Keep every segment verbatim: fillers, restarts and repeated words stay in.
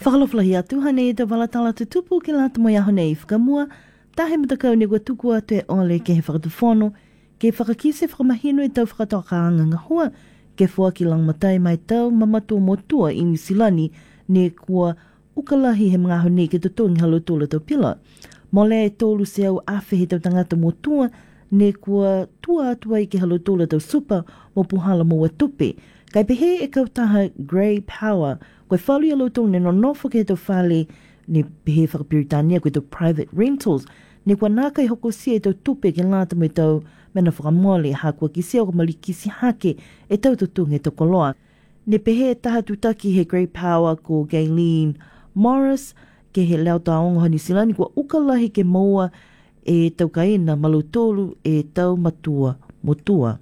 Whakaloflahi atu hane te walatala te tupu ki lata mo iaho nei whakamua, tahe matakau ni kua tuku atu e ole ke he whakatuwhono, ke whakakise whakamahino e tau whakatokaanga ngahua, ke fua ki lang matai mai tau mamatua motua i Nisilani, ne kua ukalahi he mga hone ke tutungi halo tula tau pila. Mole e tolu se au awhi he tau tangata motua, ne kua tua atua i ke halo tula tau supa mo puhala mo watupe. Kai pehe e kautaha Grey Power, koe whalu alo tolu ne no nofo ke he tau whale ne pehe whakapiritania koe tau private rentals, ne kua nākai hoko sia e tau tupe ke lata mo e tau mena whakamole ha kua ki sia o ka malikisi hake e tau tutunga e tau koloa. Ne pehe e taha tutaki he Grey Power ko Gayleen Morris, ke he leo taongo hani silani kua ukalahi ke moa e tau kaina malu tolu e tau matua motua.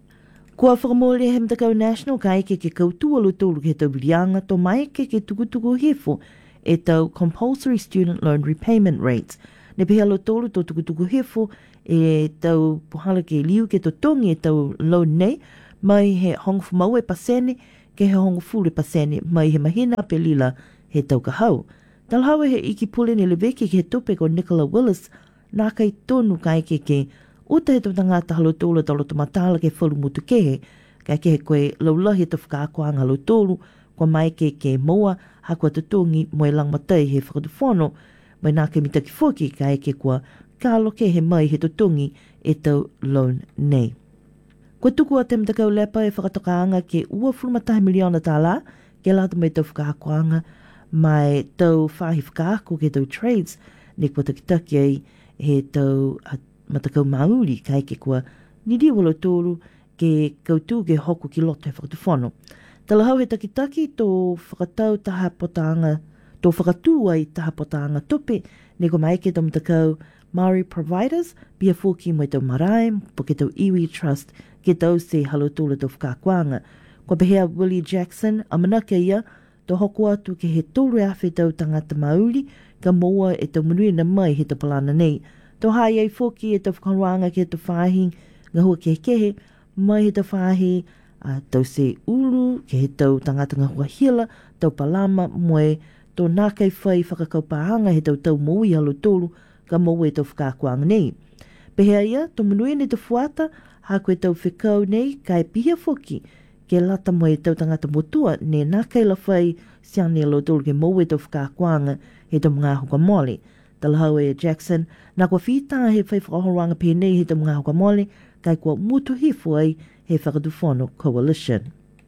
Kua whakamole he mtakau national ka eke ke kautua lo tolu ke tau bilianga to mai ke ke tukutuku hefo e tau compulsory student loan repayment rates. Ne pehe lo tolu to tukutuku hefo e tau puhala ke liu ke to tongi e tau loan nei, mai he hongu mau e pasene ke he hongu fulu e pasene mai he mahina pe lila he tau kahau. Talhawa he iki pule ni leveke ke he tope ko Nicola Willis, nā kai tonu ka eke ke uta he tau tangata halo tolu talo tumatala ke whalu mutu kehe, ka ke he koe laulahi te whakaakoanga halo tolu, kua mai ke ke moa, ha kua tutungi mo e lang matai he whakatuwhono, mai nā ke mitaki fuki ka eke kua kālo ke he mai he tutungi e tau loan nei. Kua tuku a te mtakau lepa e whakatokaanga ke ua fulmatahi miliona tāla, ke lata mai tau whakaakoanga, mai tau whahi whakaako ke tau trades, ne kua takitaki ai he tau uh, matakau mauri ka eke kua niri walo tōru ke kautu ke hoku ki loto he whakatuwhono. Talahau he takitaki tō whakatau taha potaanga, tō whakatū ai taha potaanga tope, ne kua maike tau matakau Maori Providers, bia fōki mo tau marae, po ke tau iwi trust, ke tau se halo tōla tau whakakuanga. Kua behea Willie Jackson, a manake ia, tō hoku atu ke he tōru awhi tau tangata mauri, ka moa e tau manuina mai he tau palana nei. Tō hai ai fōki e tau whakaruanga ke tau whahi, ngā hua ke kehe, mai he tau whahi, uh, tau se uru, ke he tau tangata ngā hua hila, tau palama, moe tō nākai whai whakakaupahanga he tau tau moui halo tōru, ka moa e tau whakakuanga nei. Pehea ia, tō manuina e tau fuata, ha koe tau whikau nei, kai pihia fōki, ke lata mo e tau tangata motua, ne nā kaila whai siane lo tolu ke mau e tau whakakuanga he tau mga hoka mole. Talahau e Jackson, nā kua whita he whai whakahoranga pēnei he tau mga hoka mole, kai kua mutu hifu ai he Whakatuwhono Coalition.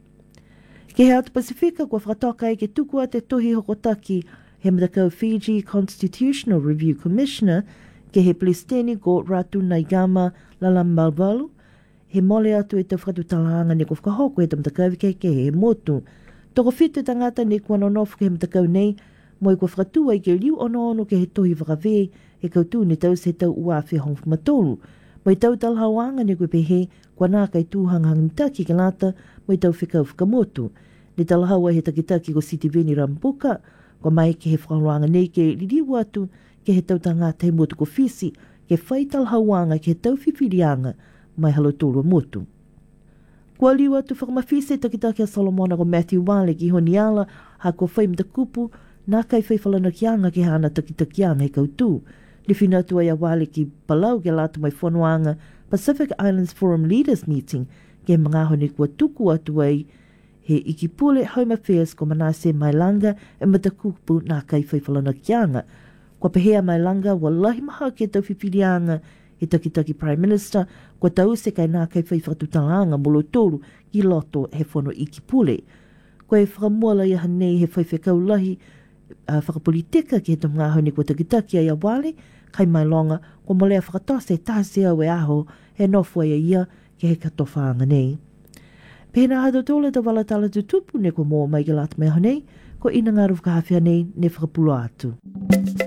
Ke he atu Pasifika, kua whakatoka e ke tukua te tohi hokotaki he mtakau Fiji Constitutional Review Commissioner, ke he Plesteni ko Ratu Naigama Lalambalvalu, he mole atu e tau whakatutalaanga ne kua whakahoko e tau mtakau ke ke he motu. Toko whitu tangata ne kua nonofu ke he mtakau nei, mo e kua whakatua i ke liu ono ono ke he tohi whakawē, he kautu ne tau se tau uawhi hongfu matolu. Mo i tau talhawanga ne kua pehe, kua nā kai tūhanga mitaki ke lata, mo i tau whikau whakamotu. Ne talhawa he takitaki ko Siti Veni Rambuka, kua mai ke he whakaruanga nei ke liriu atu, ke he tau tangata he motu ko fisi, ke whai talhawanga ke he tau whiwhirianga, mai halo tōrua motu. Kua liu atu whakamawhise takitaki a Solomona ko Matthew Wale ki honiala ha kua whai mtakupu nā kai whai whalana kianga ke hana takitakianga he kautu. Ni whina atu ai a Wale ki Palau ke latu mai whonoanga Pacific Islands Forum Leaders Meeting ke mga hone kua tuku atu ai he ikipule Home Affairs ko Manase Mailanga e matakupu nā kai whai whalana kianga. Kua pehea Mailanga wallahi maha ke tau whiwhirianga he takitaki Prime Minister, kua tau se kai nā kai whai whakatutalanga molo tōru ki loto he whono iki pule. Kua e whakamuala ia hanei he whai whekau lahi uh, whakapolitika ki he tau ngā hone kua takitaki ai a Wale, kai mai longa, kua molea whakatose tāse au e aho he nofu ai a ia ke he katowhaanga nei. Pēnā hado tōle ta wala tala tu tupu ne kua mō mai ke lata mai honei, kua ina ngā ruwhakahawhia nei ne whakapulo atu.